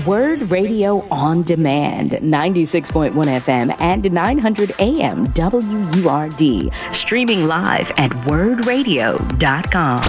Word Radio on Demand, 96.1 FM and 900 AM WURD. Streaming live at wordradio.com.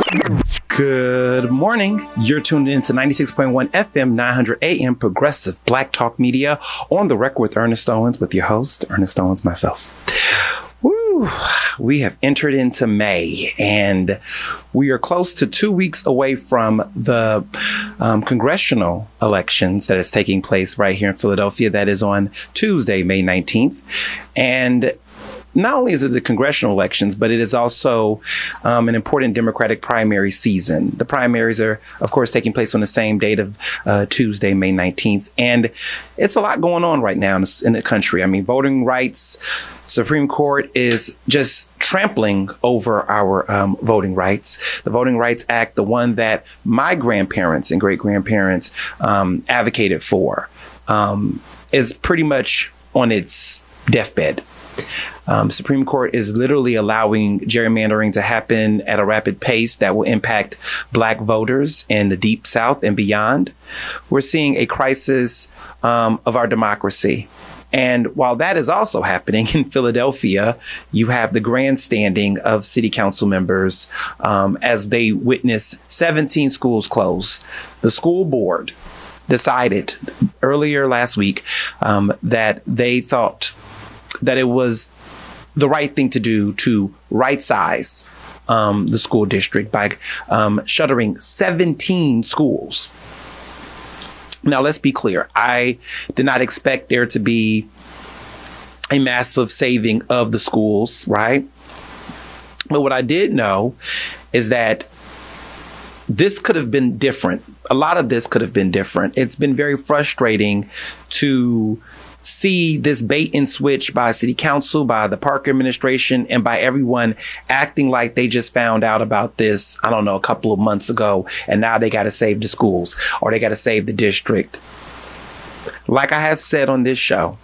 Good morning. You're tuned in to 96.1 FM, 900 AM, Progressive Black Talk Media, on the record with Ernest Owens, with your host, Ernest Owens, myself. Woo! We have entered into May, and we are close to 2 weeks away from the congressional elections that is taking place right here in Philadelphia. That is on Tuesday, May 19th. And not only is it the congressional elections, but it is also an important Democratic primary season. The primaries are, of course, taking place on the same date of Tuesday, May 19th. And it's a lot going on right now in the country. I mean, voting rights, Supreme Court is just trampling over our voting rights. The Voting Rights Act, the one that my grandparents and great-grandparents advocated for, is pretty much on its deathbed. Supreme Court is literally allowing gerrymandering to happen at a rapid pace that will impact Black voters in the Deep South and beyond. We're seeing a crisis of our democracy. And while that is also happening in Philadelphia, you have the grandstanding of city council members as they witness 17 schools close. The school board decided earlier last week that they thought that it was the right thing to do to right size the school district by shuttering 17 schools. Now, let's be clear. I did not expect there to be a massive saving of the schools, right? But what I did know is that this could have been different. A lot of this could have been different. It's been very frustrating to see this bait and switch by city council, by the Parker administration, and by everyone acting like they just found out about this, I don't know, a couple of months ago, and now they got to save the schools or they got to save the district. Like I have said on this show,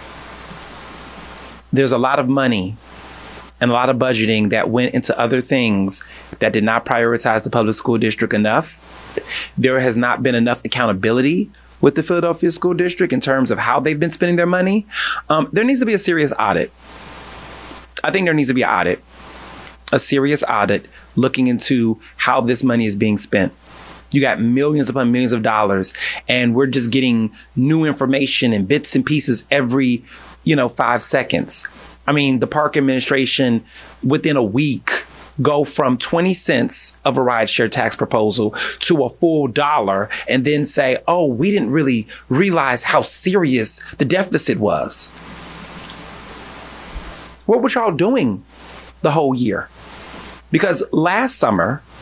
there's a lot of money and a lot of budgeting that went into other things that did not prioritize the public school district enough. There has not been enough accountability with the Philadelphia School District in terms of how they've been spending their money. There needs to be a serious audit. I think there needs to be a serious audit looking into how this money is being spent. You got millions upon millions of dollars, and we're just getting new information and bits and pieces every, 5 seconds. I mean, the Park administration, within a week, go from 20 cents of a rideshare tax proposal to a full $1 and then say, oh, we didn't really realize how serious the deficit was. What was y'all doing the whole year? Because last summer,